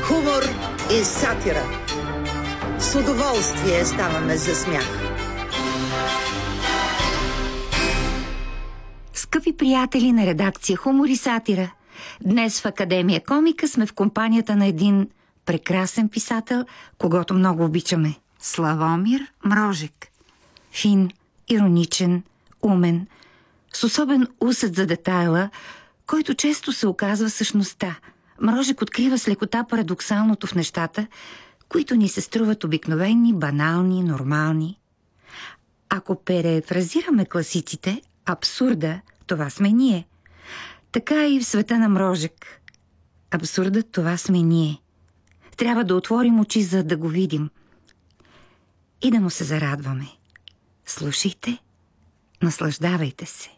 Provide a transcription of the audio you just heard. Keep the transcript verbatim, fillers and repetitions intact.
Хумор и сатира. С удоволствие ставаме за смях. Скъпи приятели на редакция Хумор и сатира, днес в Академия Комика сме в компанията на един прекрасен писател, когото много обичаме – Славомир Мрожек. Фин, ироничен, умен, с особен усет за детайла, който често се оказва същността. Мрожек открива с лекота парадоксалното в нещата, които ни се струват обикновени, банални, нормални. Ако перефразираме класиците, абсурда, това сме ние. Така и в света на Мрожек. Абсурдът, това сме ние. Трябва да отворим очи, за да го видим. И да му се зарадваме. Слушайте, наслаждавайте се.